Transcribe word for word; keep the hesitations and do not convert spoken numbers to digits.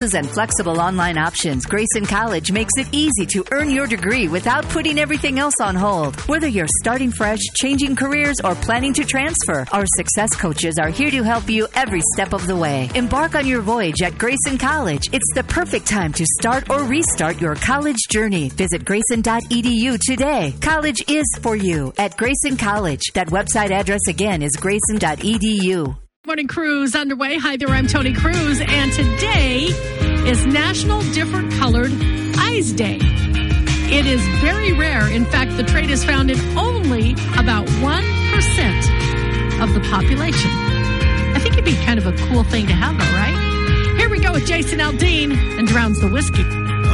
and flexible online options, Grayson College makes it easy to earn your degree without putting everything else on hold. Whether you're starting fresh, changing careers, or planning to transfer, our success coaches are here to help you every step of the way. Embark on your voyage at Grayson College. It's the perfect time to start or restart your college journey. Visit grayson dot e d u today. College is for you at Grayson College. That website address again is grayson dot e d u. Morning cruise underway. Hi there, I'm Tony Cruz, and today is National Different Colored Eyes Day. It is very rare. In fact, the trait is found in only about one percent of the population. I think it'd be kind of a cool thing to have, though, right? Here we go with Jason Aldean and Drowns the Whiskey.